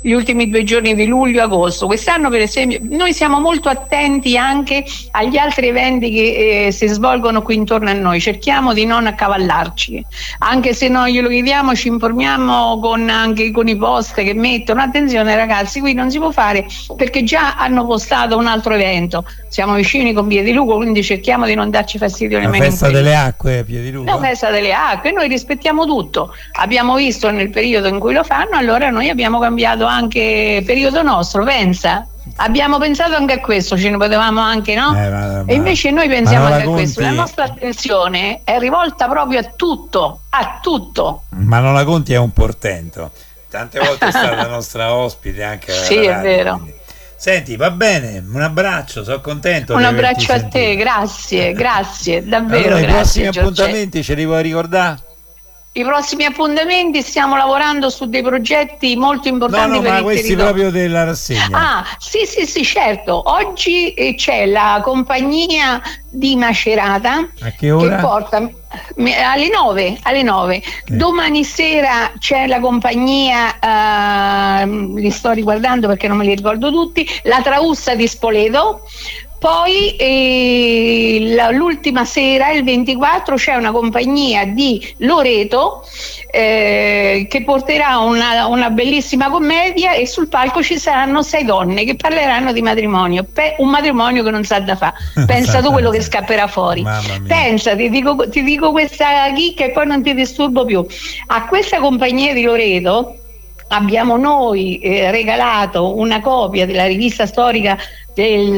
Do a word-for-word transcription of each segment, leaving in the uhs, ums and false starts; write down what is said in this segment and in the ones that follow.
gli ultimi due giorni di luglio e agosto. Quest'anno per esempio noi siamo molto attenti anche agli altri eventi che eh, si svolgono qui intorno a noi, cerchiamo di non accavallarci, anche se noi glielo chiediamo, ci informiamo con, anche con i post che mettono attenzione ragazzi, qui non si può fare perché già hanno postato un altro evento, siamo vicini con Piedilugo, quindi cerchiamo di non darci fastidio nemmeno. La festa delle acque Piedilugo? La festa delle acque, noi rispettiamo tutto, abbiamo visto nel periodo in cui lo fanno, allora noi abbiamo cambiato anche periodo nostro, pensa, abbiamo pensato anche a questo, ce ne potevamo anche, no? Eh, ma, ma, e invece noi pensiamo anche a conti... questo, la nostra attenzione è rivolta proprio a tutto, a tutto. Manola Conti è un portento, tante volte è stata nostra ospite anche alla sì, radio, è vero. Quindi. Senti, va bene, un abbraccio, sono contento. Un abbraccio a te, grazie, grazie, davvero. Allora, grazie, i prossimi Giorgetto. appuntamenti ce li vuoi ricordare? I prossimi appuntamenti stiamo lavorando su dei progetti molto importanti no, no, per ma il questi territorio. proprio della rassegna. Ah, sì, sì, sì, certo. Oggi eh, c'è la compagnia di Macerata. A che ora? Che porta alle nove, alle nove. Eh. Domani sera c'è la compagnia, eh, li sto riguardando perché non me li ricordo tutti, la Traussa di Spoleto. Poi eh, la, l'ultima sera, il ventiquattro, c'è una compagnia di Loreto eh, che porterà una, una bellissima commedia e sul palco ci saranno sei donne che parleranno di matrimonio. Pe- un matrimonio che non sa da fa. Pensa tu quello che scapperà fuori. Pensa, ti dico, ti dico questa chicca e poi non ti disturbo più. A questa compagnia di Loreto abbiamo noi eh, regalato una copia della rivista storica del,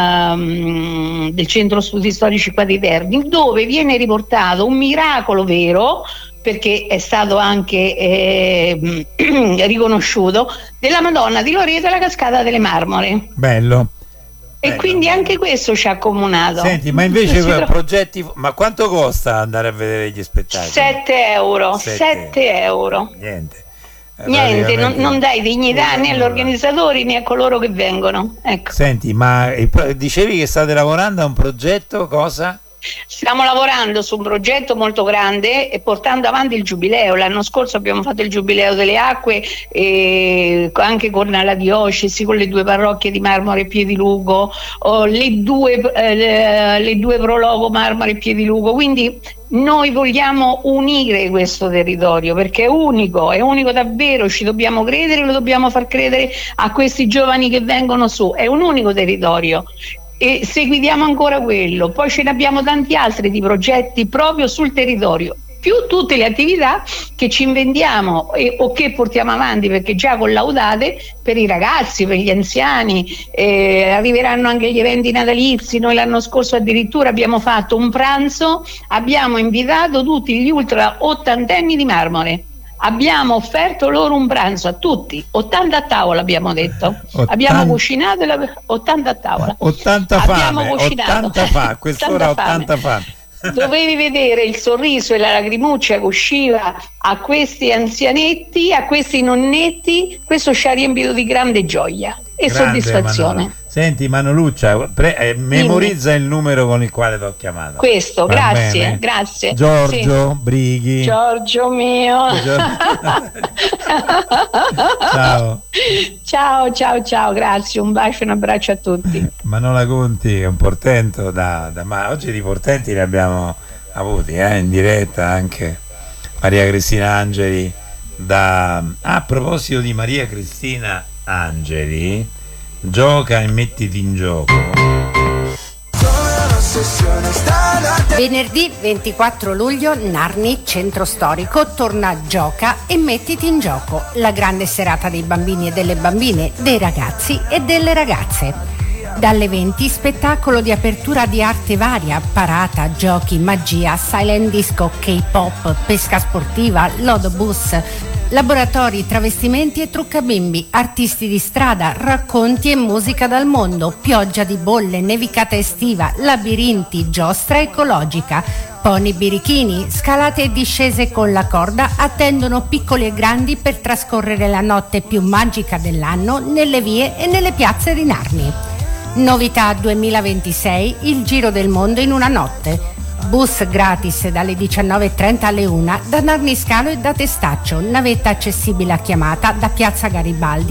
um, del Centro Studi Storici qua di Terni, dove viene riportato un miracolo vero, perché è stato anche eh, riconosciuto, della Madonna di Loreto e la Cascata delle Marmore. Bello. E Bello. Quindi anche questo ci ha accomunato. Senti, ma invece tro- progetti, ma quanto costa andare a vedere gli spettacoli? sette euro, sette euro. Niente. Niente, non, non dai dignità né agli organizzatori né a coloro che vengono. Ecco. Senti, ma dicevi che state lavorando a un progetto, cosa? Stiamo lavorando su un progetto molto grande e portando avanti il giubileo. L'anno scorso abbiamo fatto il giubileo delle acque eh, anche con la diocesi, con le due parrocchie di Marmore e Piedilugo, oh, le, due, eh, le, le due prologo Marmore e Piedilugo. Quindi noi vogliamo unire questo territorio perché è unico, è unico davvero, ci dobbiamo credere, lo dobbiamo far credere a questi giovani che vengono su, è un unico territorio. E seguiamo ancora quello, poi ce ne abbiamo tanti altri di progetti proprio sul territorio, più tutte le attività che ci inventiamo e, o che portiamo avanti perché già collaudate per i ragazzi, per gli anziani, eh, arriveranno anche gli eventi natalizi. Noi l'anno scorso addirittura abbiamo fatto un pranzo, abbiamo invitato tutti gli ultra ottantenni di Marmore. Abbiamo offerto loro un pranzo a tutti, ottanta a tavola abbiamo detto, ottanta abbiamo cucinato la... ottanta a tavola, ottanta fame, ottanta fa, a quest'ora ottanta fame. Dovevi vedere il sorriso e la lagrimuccia che usciva a questi anzianetti, a questi nonnetti, questo ci ha riempito di grande gioia e grande soddisfazione. Manola. Senti Manoluccia, pre- eh, memorizza Dimmi. il numero con il quale ti ho chiamato. Questo, Va grazie, bene. grazie. Giorgio sì. Brighi. Giorgio mio. Ciao. Ciao, ciao, ciao, grazie, un bacio e un abbraccio a tutti. Manola Conti è un portento, da, da, ma oggi di portenti ne abbiamo avuti eh, in diretta anche. Maria Cristina Angeli. Da... Ah, a proposito di Maria Cristina Angeli, gioca e mettiti in gioco. Venerdì ventiquattro luglio, Narni, centro storico, torna Gioca e mettiti in gioco, la grande serata dei bambini e delle bambine, dei ragazzi e delle ragazze. Dalle venti spettacolo di apertura di arte varia, parata, giochi, magia, silent disco, K-pop, pesca sportiva, lodobus, laboratori, travestimenti e truccabimbi, artisti di strada, racconti e musica dal mondo, pioggia di bolle, nevicata estiva, labirinti, giostra ecologica, pony birichini, scalate e discese con la corda attendono piccoli e grandi per trascorrere la notte più magica dell'anno nelle vie e nelle piazze di Narni. Novità duemilaventisei, il giro del mondo in una notte. Bus gratis dalle diciannove e trenta alle una da Narni Scalo e da Testaccio, navetta accessibile a chiamata da Piazza Garibaldi